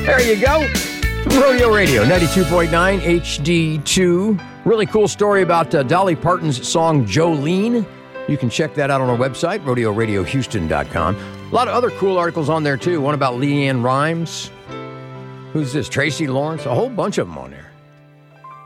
There you go. Rodeo Radio, 92.9 HD2. Really cool story about Dolly Parton's song Jolene. You can check that out on our website, rodeoradiohouston.com. A lot of other cool articles on there, too. One about Leanne Rimes. Who's this? Tracy Lawrence? A whole bunch of them on there.